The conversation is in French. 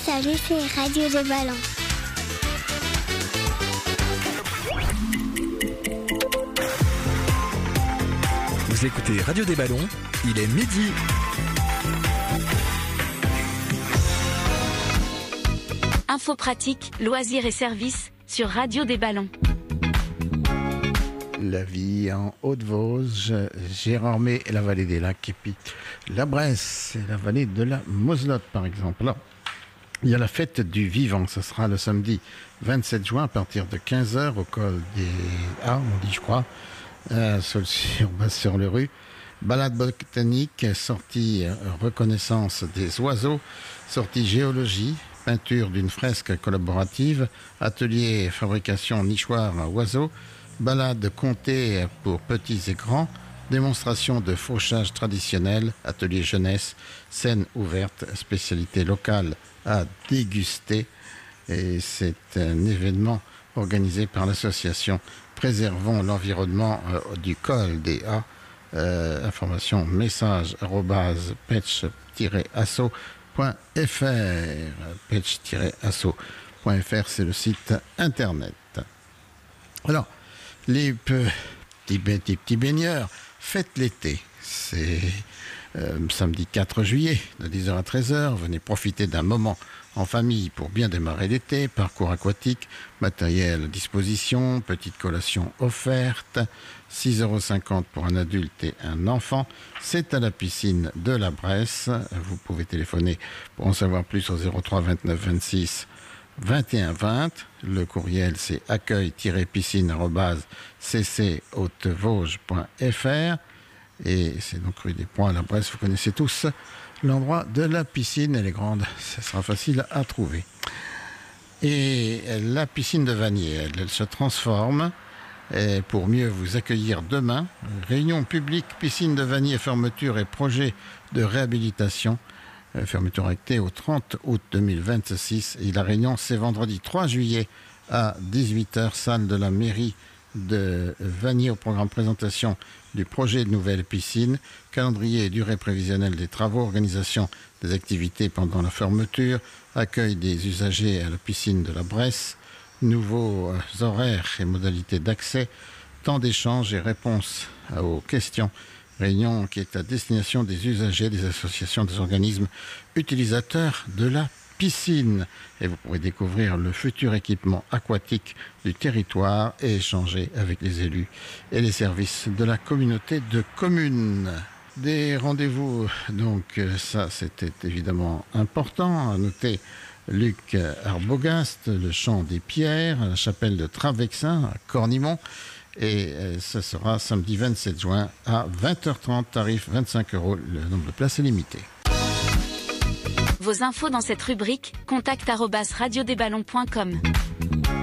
Salut, c'est Radio des Ballons. Vous écoutez Radio des Ballons, il est midi. Infos pratiques, loisirs et services sur Radio des Ballons. La vie en Haute-Vosges, Gérardmer et la vallée des Lacs, et puis la Bresse et la vallée de la Moselotte par exemple. Alors, il y a la fête du vivant, ce sera le samedi 27 juin à partir de 15h au col des A, on dit je crois, sur le rue. Balade botanique, sortie reconnaissance des oiseaux, sortie géologie, peinture d'une fresque collaborative, atelier fabrication nichoir à oiseaux, balade comptée pour petits et grands, démonstration de fauchage traditionnel, atelier jeunesse, scène ouverte, spécialité locale à déguster. Et c'est un événement organisé par l'association Préservons l'environnement du col des A. Information message @petch-asso.fr. Petch-asso.fr, c'est le site internet. Alors, les petits baigneurs, faites l'été. C'est samedi 4 juillet, de 10h à 13h. Venez profiter d'un moment en famille pour bien démarrer l'été. Parcours aquatique, matériel à disposition, petite collation offerte. 6,50 € pour un adulte et un enfant. C'est à la piscine de la Bresse. Vous pouvez téléphoner pour en savoir plus au 03 29 26 21 20. Le courriel, c'est accueil-piscine@cchautevosges.fr. Et c'est donc rue des Points à la Bresse. Vous connaissez tous l'endroit de la piscine. Elle est grande, ça sera facile à trouver. Et la piscine de Vanier, elle se transforme. Et pour mieux vous accueillir demain, réunion publique, piscine de Vanier, fermeture et projet de réhabilitation. Fermeture actée au 30 août 2026. Et la réunion, c'est vendredi 3 juillet à 18h, salle de la mairie de Vanier, au programme présentation du projet de nouvelle piscine, calendrier et durée prévisionnelle des travaux, organisation des activités pendant la fermeture, accueil des usagers à la piscine de la Bresse, nouveaux horaires et modalités d'accès, temps d'échange et réponse aux questions. Réunion qui est à destination des usagers, des associations, des organismes utilisateurs de la piscine. Et vous pourrez découvrir le futur équipement aquatique du territoire et échanger avec les élus et les services de la communauté de communes. Des rendez-vous, donc ça c'était évidemment important. À noter Luc Arbogast, le Chant des Pierres, la chapelle de Travexin à Cornimont. Et ce sera samedi 27 juin à 20h30, tarif 25 €, le nombre de places est limité. Vos infos dans cette rubrique, contact@radiodesballons.com.